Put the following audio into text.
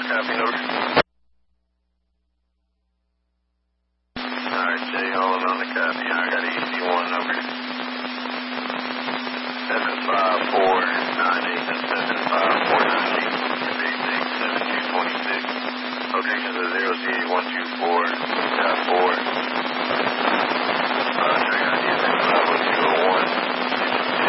copy, over. Alright, Jay, all on the copy. I got EC1 number 75498 and 75498. 7226. Locations of 0Z12.